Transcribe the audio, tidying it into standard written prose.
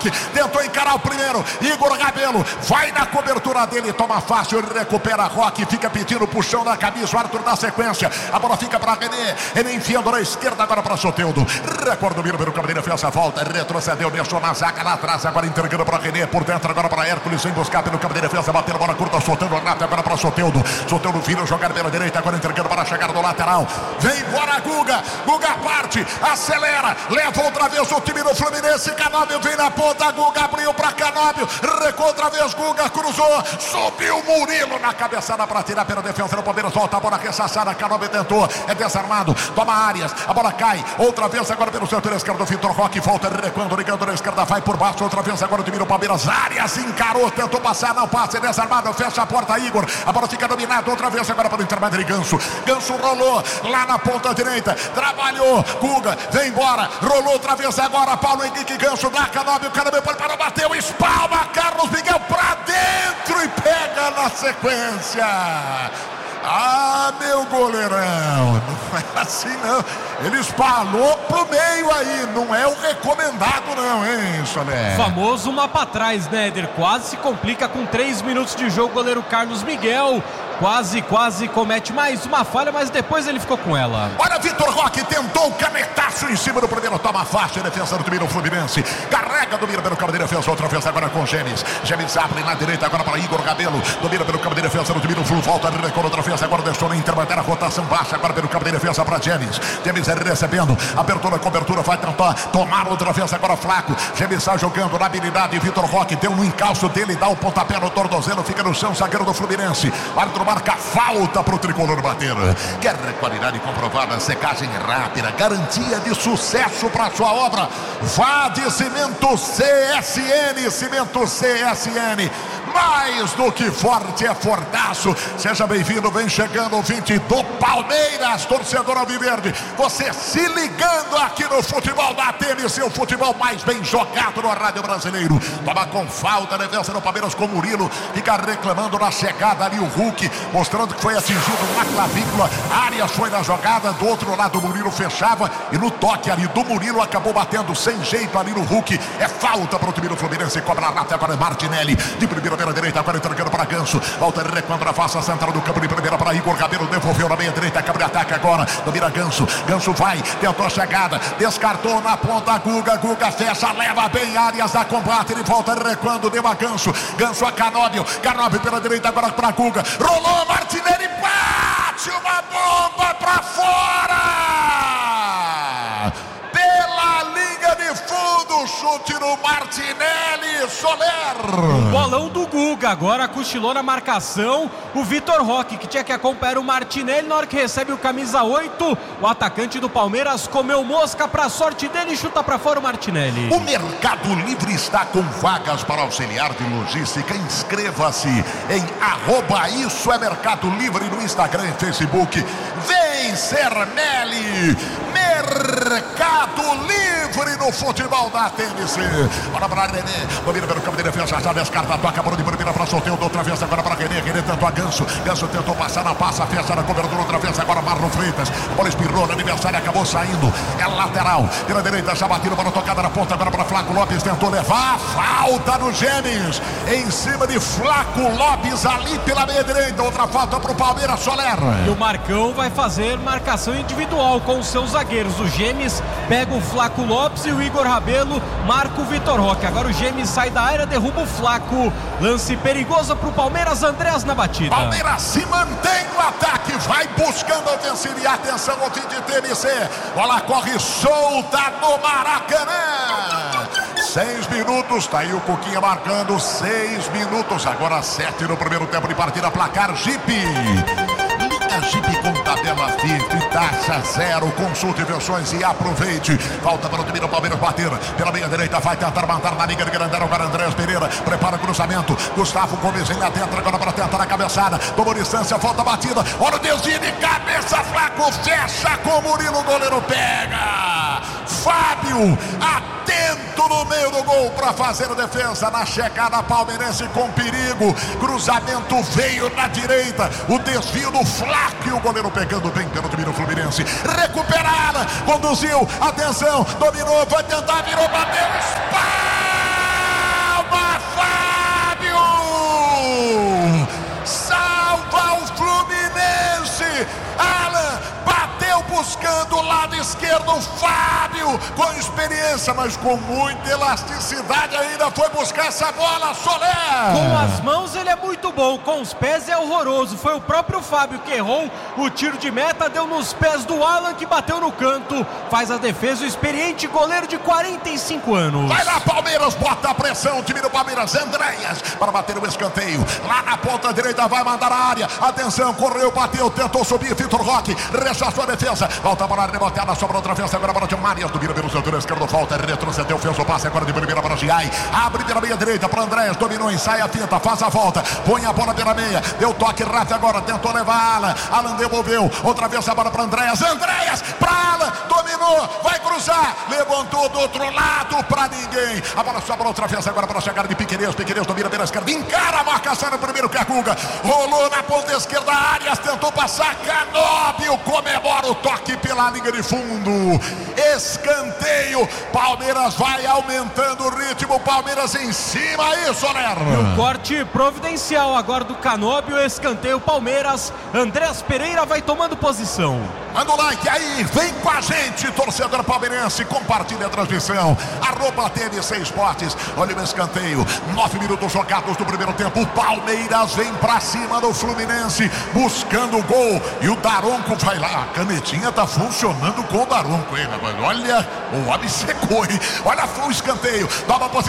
tentou encarar o primeiro, Igor Rabelo vai na cobertura dele, toma fácil, ele recupera Roque, fica pedindo puxão da camisa, o Arthur na sequência, a bola fica para René enfiando na esquerda agora para Soteldo, recorde o pelo Cabrera, fez a volta, retrocedeu, deixou na zaga lá atrás, agora entregando para René, por dentro agora para Hércules, sem buscar pelo Cabrera, fez a bater a bola curta, soltando o Renato agora para Soteldo vira jogar pela direita, agora entregando para chegar do lateral, vem embora Guga parte, acelera, leva outra vez o time do Fluminense, Canóbio vem na ponta, Guga abriu para Canóbio, recuou outra vez, Guga cruzou, subiu Murilo na cabeçada para tirar pela defesa do Palmeiras, volta a bola ressaçada, Canóbio tentou, é desarmado, toma Arias, a bola cai, outra vez agora pelo setor esquerdo, Vitor Roque volta recuando, ligando na esquerda, vai por baixo, outra vez agora o time do Palmeiras, Arias encarou, tentou passar, não passa, é desarmado, fecha a porta, Igor, a bola fica dominada, outra vez agora pelo intermédio de Ganso rolou lá na ponta direita, trabalhou, Guga, vem embora, rolou outra vez agora, Paulo Henrique Ganso, dá Canóbio pode para bateu, espalma, Carlos Miguel pra dentro e pega na sequência. Ah, meu goleirão, não é assim não, ele espalhou pro meio aí, não é o recomendado não, hein, Soler? Famoso uma pra trás, né, Éder? Quase se complica com 3 minutos de jogo, goleiro Carlos Miguel, quase comete mais uma falha, mas depois ele ficou com ela. Olha, Vitor Roque tentou o canetaço em cima do primeiro, toma faixa, defesa do time do Fluminense, carrega, domina pelo cabo de defesa, outra vez agora com Gemes abre na direita agora para Igor Rabelo, domina pelo cabo de defesa do time do Flu, volta, recorre outra vez, agora deixou na interbater a rotação baixa, agora pelo cabo de defesa para Gemes recebendo, abertura, cobertura, vai tentar tomar outra vez agora Flaco, Gemes está jogando na habilidade, Vitor Roque deu no encalço dele, dá o pontapé no tornozelo, fica no chão, zagueiro do Fluminense, árbitro marca falta pro tricolor bater, quer qualidade comprovada, secagem rápida, garantia de sucesso para sua obra, vá de Cimento CSN, mais do que forte é fortaço. Seja bem-vindo, vem chegando o ouvinte do Palmeiras, torcedor alviverde, você se ligando aqui no futebol da TNC, o futebol mais bem jogado no rádio brasileiro. Toma com falta, defesa do Palmeiras com Murilo, fica reclamando na chegada ali o Hulk, mostrando que foi atingido na clavícula, Arias foi na jogada, do outro lado o Murilo fechava e no toque ali do Murilo acabou batendo sem jeito ali no Hulk, é falta para o time do Fluminense, cobra a rata agora é Martinelli, de primeira pela direita, agora entregando para Ganso, volta recuando na face central do campo, de primeira para Igor Rabelo, devolveu na meia direita, cabe ataque agora, domina Ganso vai, tentou a chegada, descartou na ponta, Guga fecha, leva bem Arias a combate, ele volta recuando, deu a Ganso a Canóbio pela direita agora para Guga, rolou, Martinelli bate uma bomba para fora, pela linha de fundo, chute no Martinelli, Soler. Bolão do Guga, agora cochilou na marcação o Vitor Roque, que tinha que acompanhar o Martinelli, na hora que recebe o camisa 8, o atacante do Palmeiras comeu mosca, pra sorte dele, chuta pra fora o Martinelli. O Mercado Livre está com vagas para auxiliar de logística, inscreva-se em @isso é Mercado Livre no Instagram e Facebook, vem ser Meli, Mercado Livre no futebol da TNC. Bora para René, domina pelo campo de defesa, já descarta, toca por de primeira para Soteldo, outra vez agora para René tentou a Ganso tentou passar na passa, fecha na cobertura, outra vez agora Marlon Freitas, a bola espirrou no aniversário, acabou saindo, é lateral, pela direita, já batido, bola tocada na ponta, agora para Flaco Lopes, tentou levar, falta no Gemes, em cima de Flaco Lopes, ali pela meia direita, outra falta para o Palmeiras, Soler. E o Marcão vai fazer marcação individual com os seus zagueiros, o Gemes pega o Flaco Lopes e o Igor Rabelo marca o Vitor Roque, agora o Gemes sai da área, derruba o Flaco, lance perigoso pro Palmeiras, Andreas na batida. Palmeiras se mantém no ataque, vai buscando a ofensiva e atenção ao fim de TNC, bola corre solta no Maracanã, 6 minutos, tá aí o Cuquinha marcando 6 minutos, agora 7 no primeiro tempo de partida, placar Jeep. Jeep com tabela FIFA, taxa zero, consulte versões e aproveite. Falta para o time do Palmeiras bater pela meia direita, vai tentar matar na linha de Grandão, agora Andrés Pereira, prepara o cruzamento, Gustavo Gomes em lá dentro, agora para tentar a cabeçada, tomou distância, falta a batida, olha o desvio de cabeça, Flaco fecha com o Murilo, o goleiro pega, Fábio, atento no meio do gol para fazer a defesa, na chegada palmeirense com perigo, cruzamento veio na direita, o desvio do Flaco e o goleiro pegando bem pelo time do Fluminense, recuperada, conduziu, atenção, dominou, vai tentar, virou, bateu, espalma! experiência, mas com muita elasticidade ainda foi buscar essa bola, Soler. Com as mãos ele é muito bom, com os pés é horroroso. Foi o próprio Fábio que errou o tiro de meta, deu nos pés do Alan, que bateu no canto. Faz a defesa o experiente goleiro de 45 anos. Vai lá, Palmeiras, bota a pressão, o time do Palmeiras, Andréas, para bater o escanteio. Lá na ponta direita, vai mandar a área. Atenção, correu, bateu, tentou subir, Vitor Roque, rechaçou a defesa. Volta para a área, reboteada, sobra outra vez, agora para o Marias, domina pelo setor esquerdo, falta, retrocedeu, fez o passe, agora de primeira para Giai. Abre pela meia direita para Andréas, dominou, ensaia a finta, faz a volta, põe a bola pela meia, deu toque rápido agora, tentou levar Alan. Alan devolveu, outra vez a bola para Andréas. Andréas, para Alan, dominou, vai cruzar, levantou do outro lado para ninguém. A bola sobra outra vez agora para chegar de Piquerez. Piquerez domina pela esquerda, encara a marcação no primeiro que a Guga. Rolou na ponta esquerda, Arias tentou passar, Canóbio comemora o toque pela linha de fundo. Escanteio, Palmeiras vai aumentando o ritmo, Palmeiras em cima aí, Soler. E o corte providencial agora do Canóbio, escanteio Palmeiras. Andrés Pereira vai tomando posição. Manda o like aí, vem com a gente, torcedor palmeirense, compartilha a transmissão, @TNC Esportes. Olha o escanteio, 9 minutos jogados do primeiro tempo, o Palmeiras vem pra cima do Fluminense, buscando o gol, e o Daronco vai lá, a canetinha tá funcionando com o Daronco, hein, rapaz? Olha, o homem secou, hein? Olha o escanteio, nova posição.